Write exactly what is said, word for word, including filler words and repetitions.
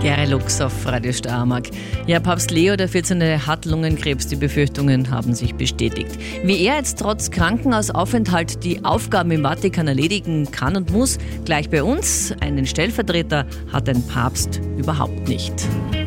Gary Lux auf Radio Steiermark. Ja, Papst Leo der vierzehnte hat Lungenkrebs. Die Befürchtungen haben sich bestätigt. Wie er jetzt trotz Krankenhausaufenthalt die Aufgaben im Vatikan erledigen kann und muss, gleich bei uns. Einen Stellvertreter hat ein Papst überhaupt nicht.